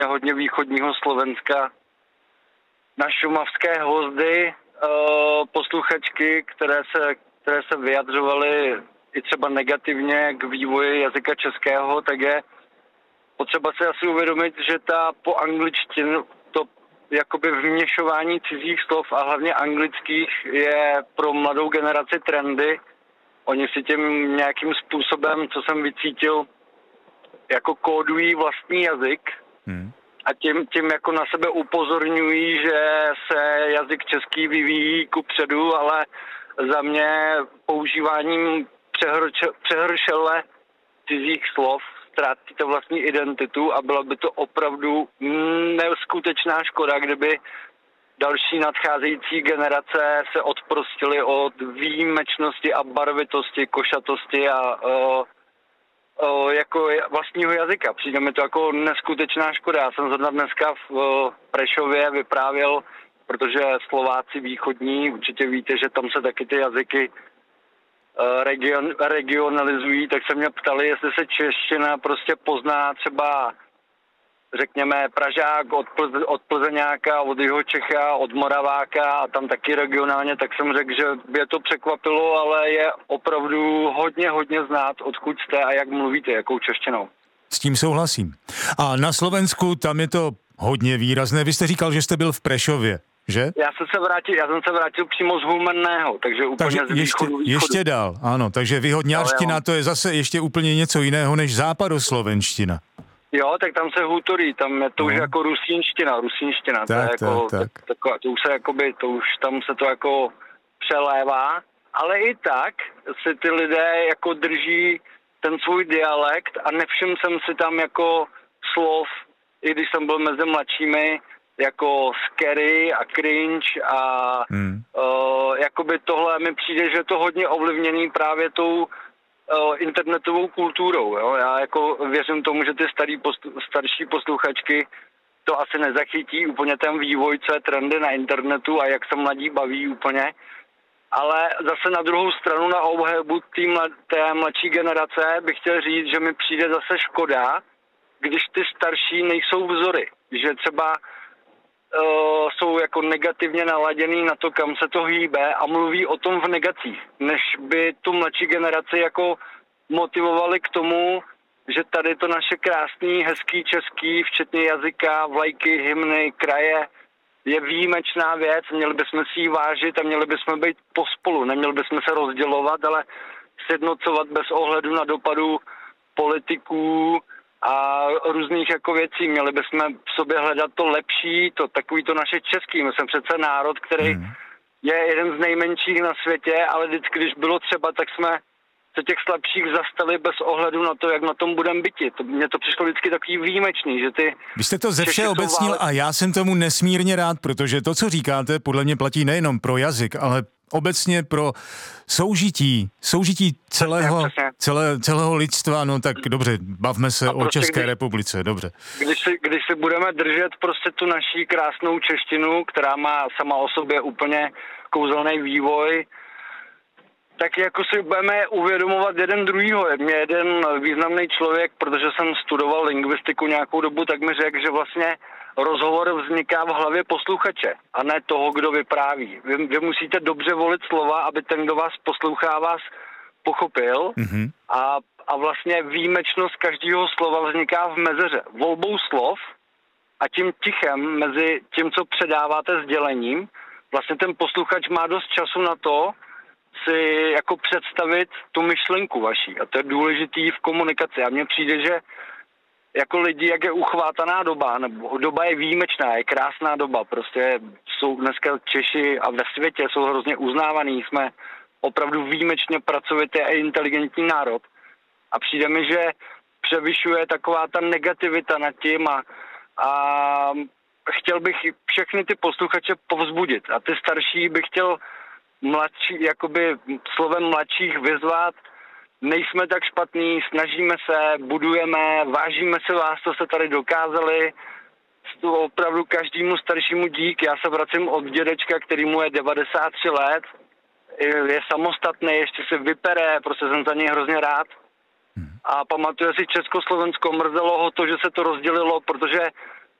hodně východního Slovenska, na šumavské Hvozdy, posluchačky, které se vyjadřovaly i třeba negativně k vývoji jazyka českého, tak je potřeba si asi uvědomit, že ta po angličtinu, to jakoby vměšování cizích slov a hlavně anglických je pro mladou generaci trendy. Oni si tím nějakým způsobem, co jsem vycítil, jako kódují vlastní jazyk a tím jako na sebe upozorňují, že se jazyk český vyvíjí kupředu, ale za mě používáním přehršele cizích slov ztrátíte vlastní identitu a byla by to opravdu neskutečná škoda, kdyby další nadcházející generace se odprostily od výjimečnosti a barvitosti, košatosti a jako vlastního jazyka. Přijde mi to jako neskutečná škoda. Já jsem zrovna dneska v Prešově vyprávěl, protože Slováci východní, určitě víte, že tam se taky ty jazyky regionalizují, tak se mě ptali, jestli se čeština prostě pozná třeba, řekněme, Pražák od Plzeňáka, od Jihočecha, od Moraváka a tam taky regionálně, tak jsem řekl, že mě to překvapilo, ale je opravdu hodně znát, odkud jste a jak mluvíte, jakou češtinou. S tím souhlasím. A na Slovensku tam je to hodně výrazné. Vy jste říkal, že jste byl v Prešově, že? Já jsem se vrátil přímo z Humenného, takže úplně z východu. Ještě dál, ano, takže východňárština to je zase ještě úplně něco jiného než západoslovenština. Jo, tak tam se hutorí, tam je to už jako rusínština, tak, to je jako, tak. To už tam se to jako přelévá, ale i tak si ty lidé jako drží ten svůj dialekt a nevšiml jsem si tam jako slov, i když jsem byl mezi mladšími, jako scary a cringe a jakoby tohle mi přijde, že je to hodně ovlivněný právě tou internetovou kulturou. Jo? Já jako věřím tomu, že ty starší posluchačky to asi nezachytí úplně ten vývoj, co je trendy na internetu a jak se mladí baví úplně. Ale zase na druhou stranu na obhajobu té mladší generace bych chtěl říct, že mi přijde zase škoda, když ty starší nejsou vzory. Že třeba jsou jako negativně naladěný na to, kam se to hýbe a mluví o tom v negacích, než by tu mladší generaci jako motivovali k tomu, že tady to naše krásný, hezký český, včetně jazyka, vlajky, hymny, kraje, je výjimečná věc, měli bychom si ji vážit a měli bychom být pospolu, neměli bychom se rozdělovat, ale sjednocovat bez ohledu na dopadu politiků a různých jako věcí. Měli bychom v sobě hledat to lepší, takový to naše český. My jsme přece národ, který je jeden z nejmenších na světě, ale vždycky, když bylo třeba, tak jsme se těch slabších zastali bez ohledu na to, jak na tom budeme byti. Mně to přišlo vždycky takový výjimečný, že ty... Vy jste to ze vše obecnil a já jsem tomu nesmírně rád, protože to, co říkáte, podle mě platí nejenom pro jazyk, ale obecně pro soužití celého lidstva, no tak dobře, bavme se o České republice, dobře. Když si budeme držet prostě tu naší krásnou češtinu, která má sama o sobě úplně kouzelný vývoj, tak jako si budeme uvědomovat jeden druhýho. Mě jeden významný člověk, protože jsem studoval lingvistiku nějakou dobu, tak mi řekl, že vlastně rozhovor vzniká v hlavě posluchače a ne toho, kdo vypráví. Vy musíte dobře volit slova, aby ten, kdo vás poslouchá, vás pochopil a vlastně výjimečnost každého slova vzniká v mezeře. Volbou slov a tím tichem mezi tím, co předáváte sdělením, vlastně ten posluchač má dost času na to si jako představit tu myšlenku vaší a to je důležitý v komunikaci a mně přijde, že jako lidi, jak je uchvátaná doba, nebo doba je výjimečná, je krásná doba, prostě jsou dneska Češi a ve světě jsou hrozně uznávaný, jsme opravdu výjimečně pracovitý a inteligentní národ a přijde mi, že převyšuje taková ta negativita nad tím a chtěl bych všechny ty posluchače povzbudit a ty starší bych chtěl mladší, jakoby slovem mladších vyzvat, nejsme tak špatní, snažíme se, budujeme, vážíme se vás, co se tady dokázali. Opravdu každému staršímu dík. Já se vracím od dědečka, který mu je 93 let. Je samostatný, ještě se vypere, prostě jsem za něj hrozně rád. A pamatuje si Československo, mrzelo ho to, že se to rozdělilo, protože